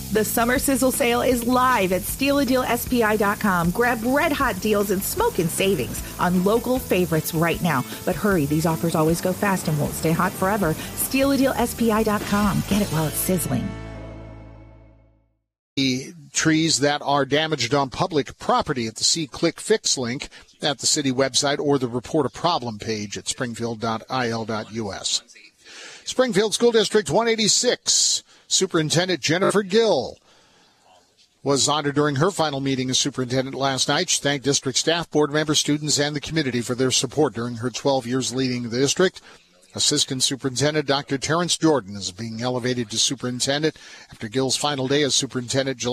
The Summer Sizzle Sale is live at StealADealSPI.com. Grab red-hot deals and smoking savings on local favorites right now. But hurry, these offers always go fast and won't stay hot forever. StealADealSPI.com. Get it while it's sizzling. The trees that are damaged on public property at the See Click Fix link at the city website or the Report a Problem page at springfield.il.us. Springfield School District 186. Superintendent Jennifer Gill was honored during her final meeting as superintendent last night. She thanked district staff, board members, students, and the community for their support during her 12 years leading the district. Assistant Superintendent Dr. Terrence Jordan is being elevated to superintendent after Gill's final day as superintendent June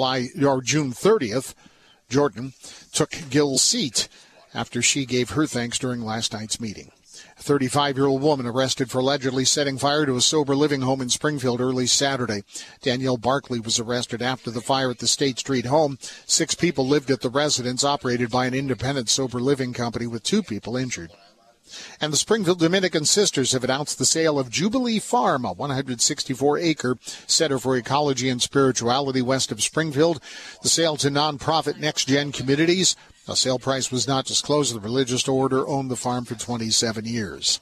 30th. Jordan took Gill's seat after she gave her thanks during last night's meeting. A 35-year-old woman arrested for allegedly setting fire to a sober living home in Springfield early Saturday. Danielle Barkley was arrested after the fire at the State Street home. 6 people lived at the residence operated by an independent sober living company with 2 people injured. And the Springfield Dominican Sisters have announced the sale of Jubilee Farm, a 164-acre Center for Ecology and Spirituality west of Springfield. The sale to nonprofit Next Gen Communities. A sale price was not disclosed. The religious order owned the farm for 27 years.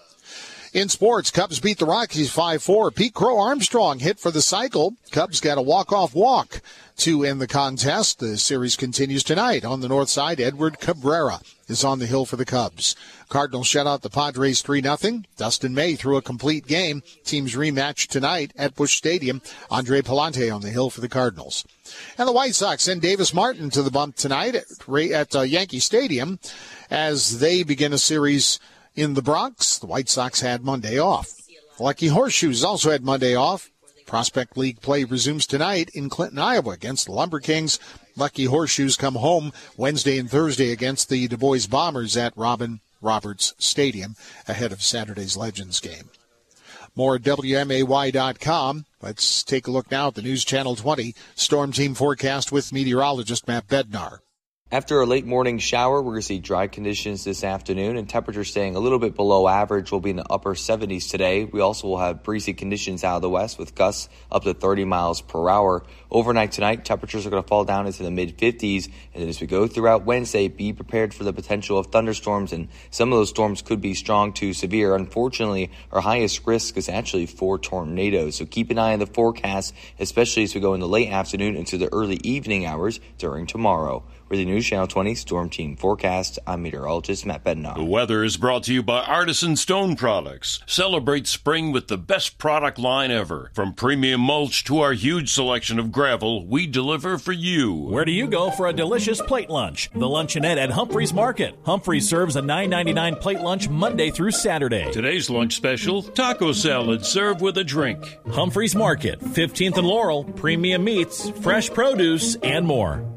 In sports, Cubs beat the Rockies 5-4. Pete Crow Armstrong hit for the cycle. Cubs got a walk-off walk to end the contest. The series continues tonight. On the north side, Edward Cabrera is on the hill for the Cubs. Cardinals shut out the Padres 3-0. Dustin May threw a complete game. Teams rematch tonight at Busch Stadium. Andre Palante on the hill for the Cardinals. And the White Sox send Davis Martin to the bump tonight at Yankee Stadium as they begin a series in the Bronx. The White Sox had Monday off. Lucky Horseshoes also had Monday off. Prospect League play resumes tonight in Clinton, Iowa against the Lumber Kings. Lucky Horseshoes come home Wednesday and Thursday against the Du Bois Bombers at Robin Roberts Stadium ahead of Saturday's Legends game. More at WMAY.com. Let's take a look now at the News Channel 20 Storm Team forecast with meteorologist Matt Bednar. After a late morning shower, we're going to see dry conditions this afternoon, and temperatures staying a little bit below average. Will be in the upper 70s today. We also will have breezy conditions out of the west with gusts up to 30 miles per hour. Overnight tonight, temperatures are going to fall down into the mid-50s, and then as we go throughout Wednesday, be prepared for the potential of thunderstorms, and some of those storms could be strong to severe. Unfortunately, our highest risk is actually for tornadoes, so keep an eye on the forecast, especially as we go in the late afternoon into the early evening hours during tomorrow. For the News Channel 20 Storm Team forecast, I'm meteorologist Matt Bednar. The weather is brought to you by Artisan Stone Products. Celebrate spring with the best product line ever. From premium mulch to our huge selection of gravel, we deliver for you. Where do you go for a delicious plate lunch? The Luncheonette at Humphreys Market. Humphreys serves a $9.99 plate lunch Monday through Saturday. Today's lunch special, taco salad served with a drink. Humphreys Market, 15th and Laurel, premium meats, fresh produce, and more.